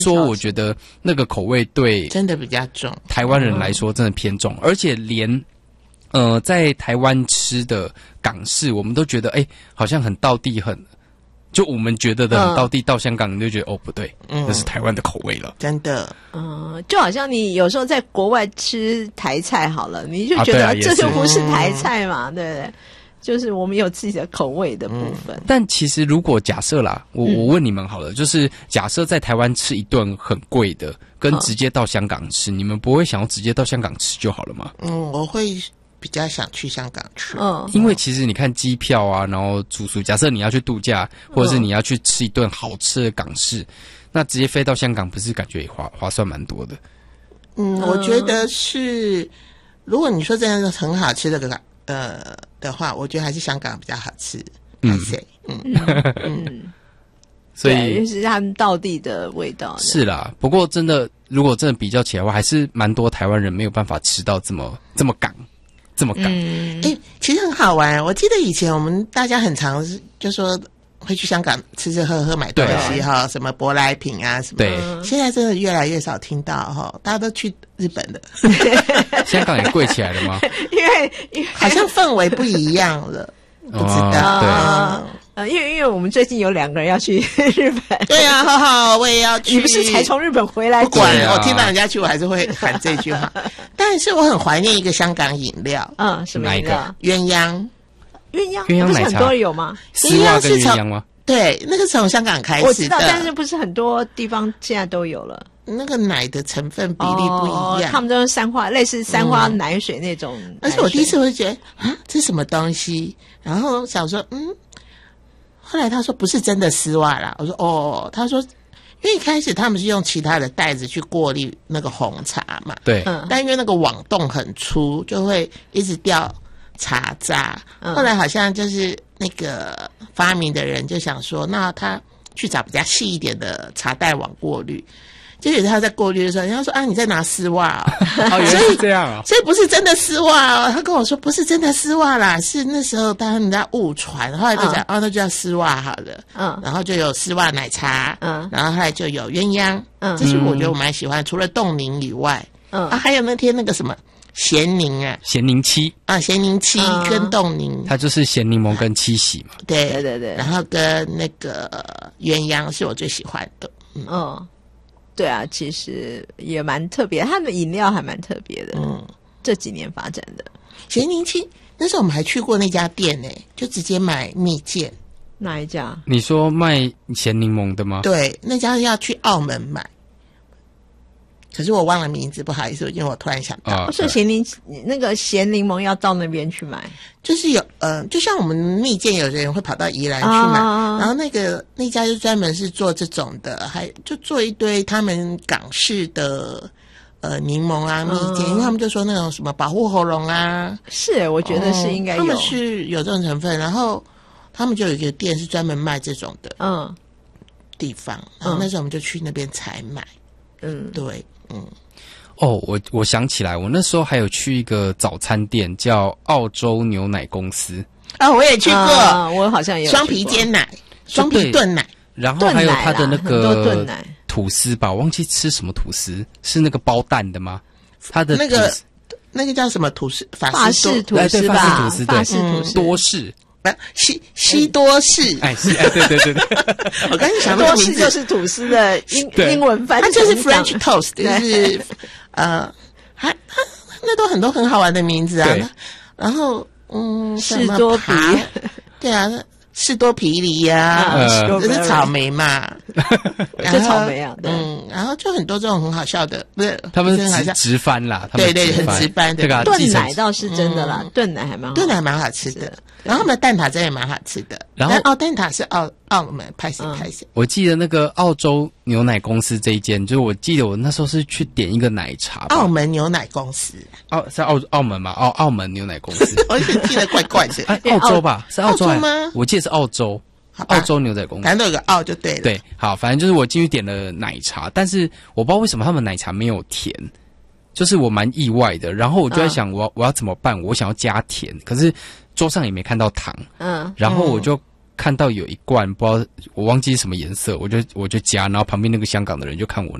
说我觉得那个口味对真的比较重， 台湾人来说真的偏重，而且连在台湾吃的港式，我们都觉得好像很道地，就我们觉得的很道地，到香港你就觉得不对，那是台湾的口味了， 真的。 就好像你有时候在国外吃台菜好了，你就觉得这就不是台菜嘛，对不对？就是我们有自己的口味的部分。 但其实如果假设啦，我问你们好了，就是假设在台湾吃一顿很贵的，跟直接到香港吃，你们不会想要直接到香港吃就好了吗？ 我会比较想去香港吃， 因为其实你看机票啊，然后住宿，假设你要去度假，或者是你要去吃一顿好吃的港式，那直接飞到香港，不是感觉也划算蛮多的？ 我觉得是，如果你说真的很好吃的话，我觉得还是香港比较好吃。 所以就是他们道地的味道。 是啦，不过如果真的比较起来的话，还是蛮多台湾人没有办法吃到这么港。 其实很好玩。我记得以前我们大家很常就说会去香港吃吃喝喝买东西哈，什么舶来品啊什么。 对， 现在真的越来越少听到哈，大家都去日本的。 香港也贵起来了吗？ 因为好像氛围不一样了，不知道。 因为我们最近有2个人要去日本。 对啊，好好，我也要去。 你不是才从日本回来？ 不管，我听到人家去，我还是会喊这句话。但是我很怀念一个香港饮料， 什么饮料？ 鸳鸯不是很多人有吗？ 丝袜跟鸳鸯吗？ 对，那个从香港开始的。 我知道，但是不是很多地方现在都有了。 那个奶的成分比例不一样， 他们都是类似三花奶水那种。 而且我第一次会觉得这是什么东西，然后想说后来他说不是真的丝袜啦，我说他说因为一开始他们是用其他的袋子去过滤那个红茶嘛， 对， 但因为那个网洞很粗，就会一直掉茶渣。后来好像就是那个发明的人就想说，那他去找比较细一点的茶袋网过滤。就是他在过滤的时候，人家说你在拿丝袜原来是这样啊， 所以不是真的丝袜他跟我说不是真的丝袜啦，是那时候他们在误传，后来就讲那就叫丝袜好了，然后就有丝袜奶茶，然后后来就有鸳鸯，这是我觉得我蛮喜欢，除了冻柠以外，还有那天那个什么咸柠咸柠七咸柠七跟冻柠， 它就是咸柠檬跟七喜嘛， 对，然后跟那个鸳鸯是我最喜欢的， 对啊，其实也蛮特别，他们的饮料还蛮特别的，这几年发展的。 咸柠七那时候我们还去过那家店就直接买蜜饯。 哪一家？ 你说卖咸柠檬的吗？ 对，那家要去澳门买，可是我忘了名字，不好意思，因为我突然想到， 所以那个咸柠檬要到那边去买， 就是有就像我们蜜饯，有的人会跑到宜兰去买，然后那家就专门是做这种的，还就做一堆他们港式的柠檬啊蜜饯，因为他们就说那种什么保护喉咙啊， 是我觉得是应该有， 他们是有这种成分，然后他们就有一个店是专门卖这种的地方，然后那时候我们就去那边采买，对。 我想起来，我那时候还有去一个早餐店叫澳洲牛奶公司我也去过， 我好像也有双皮煎奶、双皮炖奶， 然后还有它的那个炖奶吐司吧，我忘记吃什么吐司，是那个包蛋的吗？它的那个叫什么吐司？ 法式吐司吧， 法式吐司， 法式吐司多士。 西多士， 对， 我刚才想到多士就是吐司的英文翻译， 它就是 French toast， 就是那都很多很好玩的名字啊。然后士多啤， 对啊，士多啤梨呀，这是草莓嘛， 就草莓啊， 然后就很多这种很好笑的，不是他们直翻啦， 对，很直翻的。 炖奶倒是真的啦，炖奶还蛮好吃的。然后他们的蛋挞真的也蛮好吃的。然后蛋挞是澳门拍谁。 我记得那个澳洲牛奶公司这一间，就是我记得我那时候是去点一个奶茶。 澳门牛奶公司。 是澳门嘛？澳门牛奶公司。 我一直记得怪怪的。 澳洲吧？是澳洲吗？ 我记得是澳洲。澳洲牛仔公司， 反正都有个澳就对了。 对，好，反正就是我进去点了奶茶，但是我不知道为什么他们奶茶没有甜，就是我蛮意外的。然后我就在想，我要怎么办？我想要加甜，可是桌上也没看到糖。然后我就看到有一罐不知道我忘记是什么颜色，我就加，然后旁边那个香港的人就看我